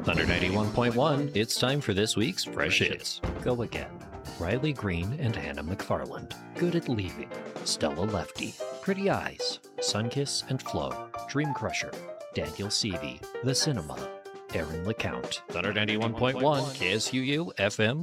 Thunder 91.1, it's time for this week's Fresh Hits. Go again. Riley Green and Hannah McFarland. Good at Leaving. Stella Lefty. Pretty Eyes. Sunkiss and Flo. Dream Crusher. Daniel Seavey. The Cinema. Aaron LeCount. Thunder 91.1, KSUU FM